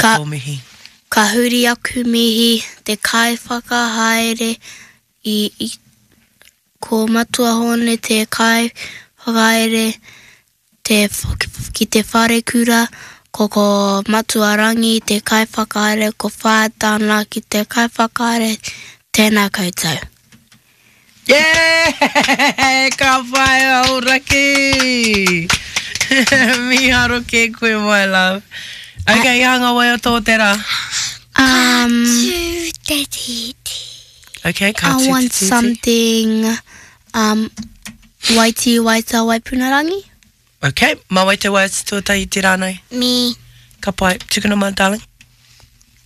tō mihi. Ka huri aku mihi, te kai whakahaere ko matua hone te kai whakahaere ki te whare kura, ko matua rangi te kai whakahaere, ko whātana ki te kai whakahaere, tēnā koutou. Yeah! Ka whae au raki! Miharo ke koe, my love. Okay, hanga wai o tō te rā. Katu te titi. Okay, katu I want te titi. something, waiti waita waipunarangi. Okay, ma wai te wai te tuatai te rānei. Me. Ka pai, tukuna ma, darling.